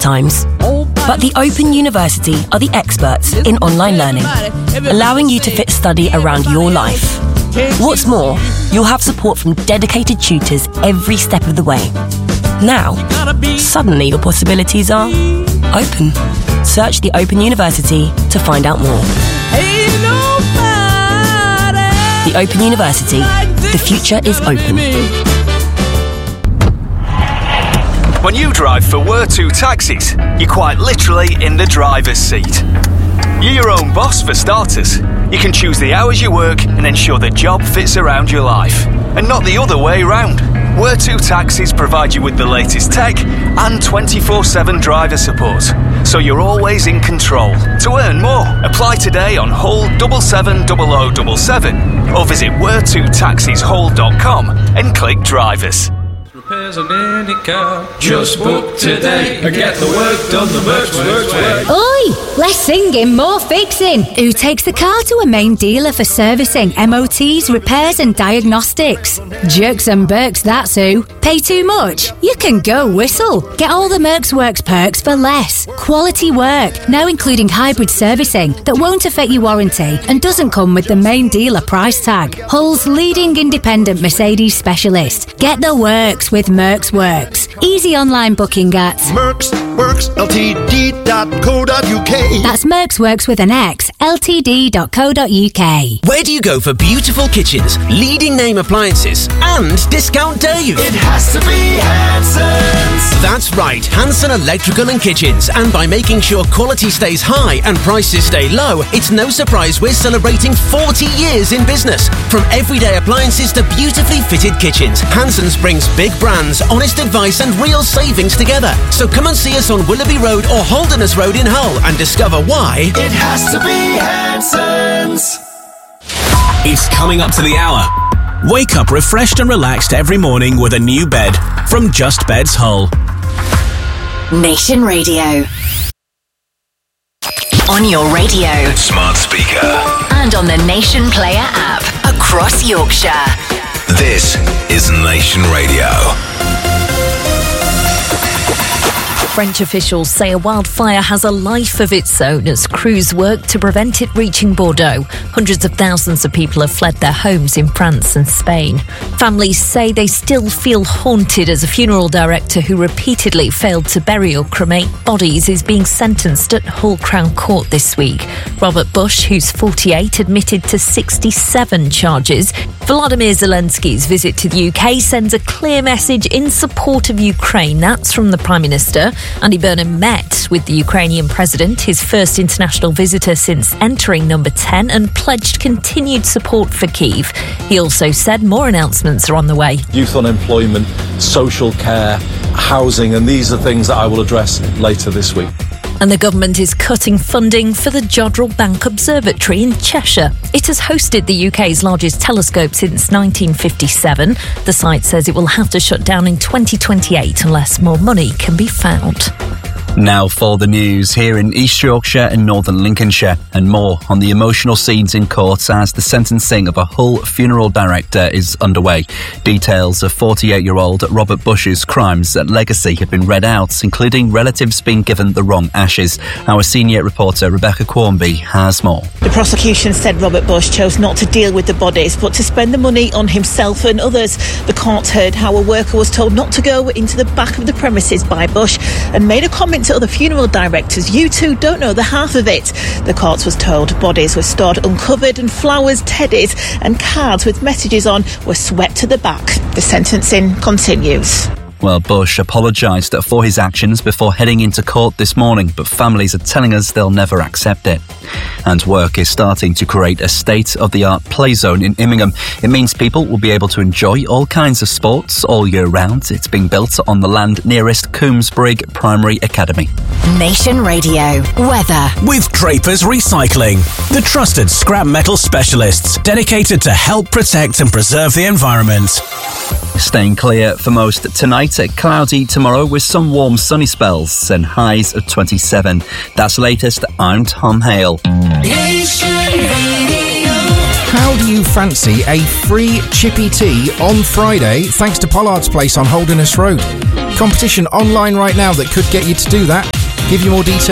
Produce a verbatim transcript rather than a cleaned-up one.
times. But the Open University are the experts in online learning, allowing you to fit study around your life. What's more, you'll have support from dedicated tutors every step of the way. Now, suddenly your possibilities are open. Search the Open University to find out more. The Open University. The future is open. When you drive for Wortu Taxis, you're quite literally in the driver's seat. You're your own boss for starters. You can choose the hours you work and ensure the job fits around your life, and not the other way round. Wortu Taxis provide you with the latest tech and twenty-four seven driver support, so you're always in control. To earn more, apply today on Hull seven seven zero zero seven seven or visit wortu taxis hull dot com and click drivers. Repairs on any car. Just book today and get the work done the Mercs Works way. Oi! Less singing, more fixing. Who takes the car to a main dealer for servicing, M O Ts, repairs and diagnostics? Jerks and Burks, that's who. Pay too much? You can go whistle. Get all the Mercs Works perks for less. Quality work, now including hybrid servicing that won't affect your warranty and doesn't come with the main dealer price tag. Hull's leading independent Mercedes specialist. Get the works with Mercs Works. Easy online booking at Mercs Works L T D dot co dot U K. That's Mercs Works with an X, L T D dot co dot U K. Where do you go for beautiful kitchens, leading name appliances, and discount Dave? It has to be Hanson's. That's right, Hanson Electrical and Kitchens. And by making sure quality stays high and prices stay low, it's no surprise we're celebrating forty years in business. From everyday appliances to beautifully fitted kitchens, Hanson's brings big brands, honest advice and real savings together. So come and see us on Willoughby Road or Holderness Road in Hull and discover why it has to be Hanson's. It's coming up to the hour. Wake up refreshed and relaxed every morning with a new bed from Just Beds Hull. Nation Radio. On your radio, smart speaker, and on the Nation Player app across Yorkshire. This is Nation Radio. French officials say a wildfire has a life of its own as crews work to prevent it reaching Bordeaux. Hundreds of thousands of people have fled their homes in France and Spain. Families say they still feel haunted as a funeral director who repeatedly failed to bury or cremate bodies is being sentenced at Hull Crown Court this week. Robert Bush, who's forty-eight, admitted to sixty-seven charges. Volodymyr Zelensky's visit to the U K sends a clear message in support of Ukraine. That's from the Prime Minister. Andy Burnham met with the Ukrainian president, his first international visitor since entering number ten, and pledged continued support for Kyiv. He also said more announcements are on the way. Youth unemployment, social care, housing, and these are things that I will address later this week. And the government is cutting funding for the Jodrell Bank Observatory in Cheshire. It has hosted the U K's largest telescope since nineteen fifty-seven. The site says it will have to shut down in twenty twenty-eight unless more money can be found. Now for the news here in East Yorkshire and Northern Lincolnshire, and more on the emotional scenes in court as the sentencing of a Hull funeral director is underway. Details of forty-eight-year-old Robert Bush's crimes and legacy have been read out, including relatives being given the wrong ashes. Our senior reporter Rebecca Quarmby has more. The prosecution said Robert Bush chose not to deal with the bodies but to spend the money on himself and others. The court heard how a worker was told not to go into the back of the premises by Bush and made a comment to other funeral directors. You two don't know the half of it. The court was told bodies were stored uncovered and flowers, teddies and cards with messages on were swept to the back. The sentencing continues. Well, Bush apologised for his actions before heading into court this morning, but families are telling us they'll never accept it. And work is starting to create a state-of-the-art play zone in Immingham. It means people will be able to enjoy all kinds of sports all year round. It's being built on the land nearest Coombsbrigg Primary Academy. Nation Radio. Weather. With Drapers Recycling, the trusted scrap metal specialists dedicated to help protect and preserve the environment. Staying clear for most tonight. Cloudy tomorrow with some warm sunny spells and highs of twenty-seven. That's latest. I'm Tom Hale. How do you fancy a free chippy tea on Friday thanks to Pollard's Place on Holderness Road? competition online right now that could get you to do that. Give you more details